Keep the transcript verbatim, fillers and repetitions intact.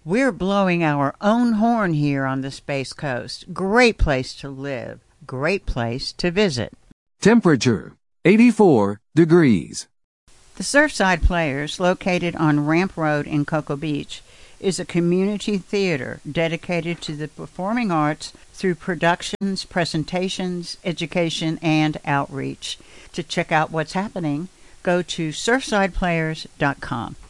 We're blowing our own horn here on the Space Coast. Great place to live. Great place to visit. Temperature, eighty-four degrees. The Surfside Players, located on Ramp Road in Cocoa Beach, is a community theater dedicated to the performing arts through productions, presentations, education, and outreach. To check out what's happening, go to surfside players dot com.